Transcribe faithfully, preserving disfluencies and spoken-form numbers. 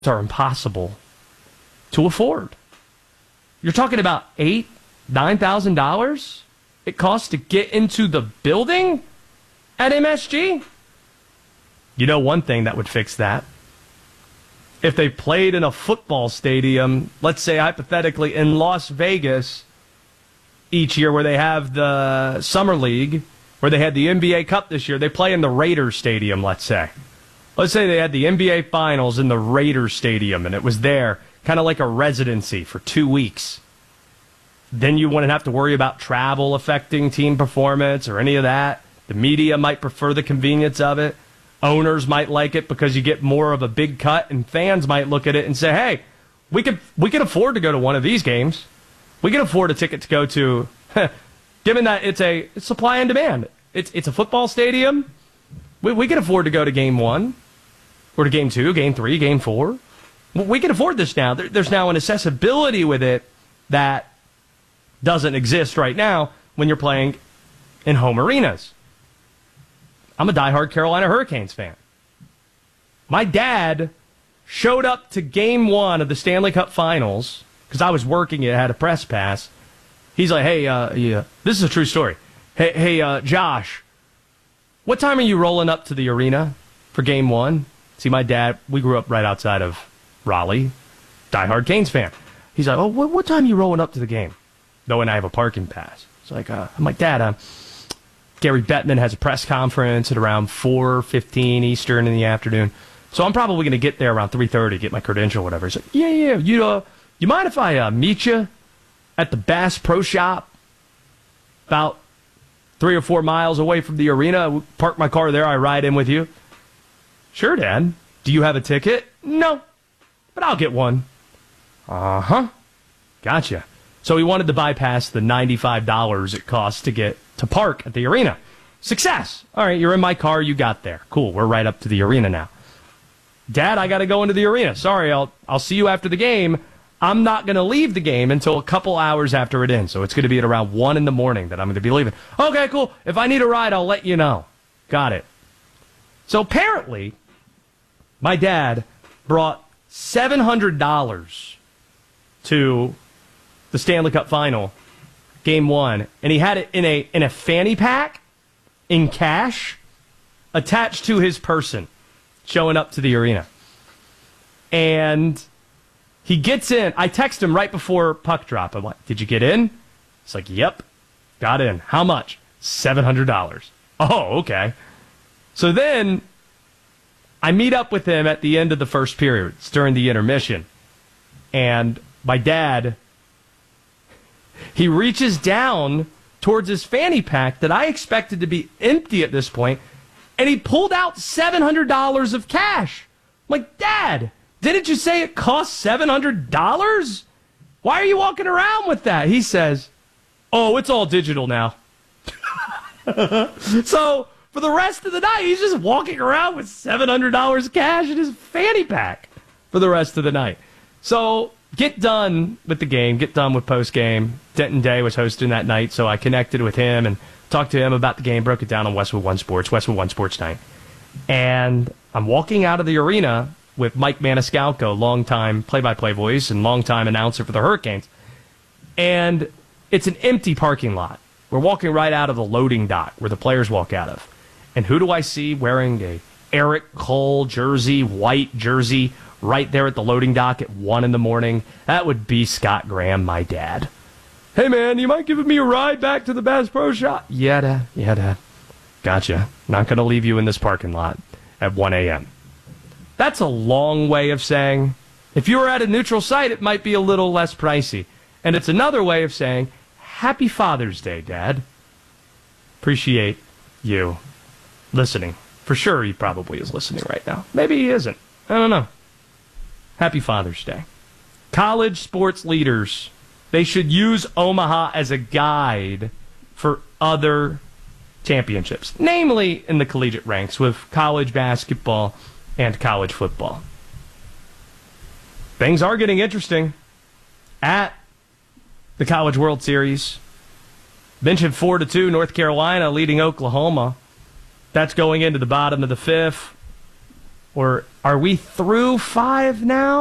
are impossible to afford. You're talking about eight, nine thousand dollars it costs to get into the building at M S G. You know one thing that would fix that? If they played in a football stadium, let's say hypothetically in Las Vegas, each year where they have the Summer League, where they had the N B A Cup this year, they play in the Raiders Stadium, let's say. Let's say they had the N B A Finals in the Raiders Stadium, and it was there, kind of like a residency for two weeks. Then you wouldn't have to worry about travel affecting team performance or any of that. The media might prefer the convenience of it. Owners might like it because you get more of a big cut, and fans might look at it and say, hey, we could we could afford to go to one of these games. We can afford a ticket to go to, given that it's a it's supply and demand. It's it's a football stadium. We, we can afford to go to game one, or to game two, game three, game four. We can afford this now. There, there's now an accessibility with it that doesn't exist right now when you're playing in home arenas. I'm a diehard Carolina Hurricanes fan. My dad showed up to game one of the Stanley Cup Finals because I was working it, had a press pass. He's like, hey, uh, yeah, this is a true story. Hey, hey, uh, Josh, what time are you rolling up to the arena for game one? See, my dad, we grew up right outside of Raleigh, diehard Canes fan. He's like, oh, what, what time are you rolling up to the game? Knowing I have a parking pass. It's like, uh, I'm like, Dad, uh, Gary Bettman has a press conference at around four fifteen Eastern in the afternoon. So I'm probably going to get there around three thirty, get my credential or whatever. He's like, yeah, yeah, you, uh, you mind if I uh, meet you at the Bass Pro Shop about three or four miles away from the arena? Park my car there, I ride in with you. Sure, Dad. Do you have a ticket? No, but I'll get one. Uh-huh. Gotcha. So he wanted to bypass the ninety-five dollars it costs to get to park at the arena. Success. All right, you're in my car, you got there. Cool, we're right up to the arena now. Dad, I got to go into the arena. Sorry, I'll I'll see you after the game. I'm not going to leave the game until a couple hours after it ends. So it's going to be at around one in the morning that I'm going to be leaving. Okay, cool. If I need a ride, I'll let you know. Got it. So apparently, my dad brought seven hundred dollars to the Stanley Cup Final, game one, and he had it in a in a fanny pack, in cash, attached to his person, showing up to the arena. And he gets in. I text him right before puck drop. I'm like, did you get in? It's like, yep, got in. How much? seven hundred dollars. Oh, okay. So then I meet up with him at the end of the first period. It's during the intermission. And my dad, he reaches down towards his fanny pack that I expected to be empty at this point, and he pulled out seven hundred dollars of cash. I'm like, Dad, didn't you say it cost seven hundred dollars? Why are you walking around with that? He says, oh, it's all digital now. So for the rest of the night, he's just walking around with seven hundred dollars cash in his fanny pack for the rest of the night. So get done with the game, get done with post-game. Denton Day was hosting that night, so I connected with him and talked to him about the game, broke it down on Westwood One Sports, Westwood One Sports Night. And I'm walking out of the arena with Mike Maniscalco, longtime play-by-play voice and longtime announcer for the Hurricanes. And it's an empty parking lot. We're walking right out of the loading dock where the players walk out of. And who do I see wearing a Eric Cole jersey, white jersey, right there at the loading dock at one in the morning? That would be Scott Graham, my dad. Hey, man, you mind giving me a ride back to the Bass Pro Shop? Yeah, Dad. Yeah, Dad. Gotcha. Not going to leave you in this parking lot at one a.m. That's a long way of saying, if you were at a neutral site, it might be a little less pricey. And it's another way of saying, Happy Father's Day, Dad. Appreciate you listening. For sure he probably is listening right now. Maybe he isn't. I don't know. Happy Father's Day. College sports leaders, they should use Omaha as a guide for other championships, namely in the collegiate ranks with college basketball and college football. Things are getting interesting at the College World Series. Mentioned four to two, North Carolina leading Oklahoma. That's going into the bottom of the fifth. We're Are we through five now?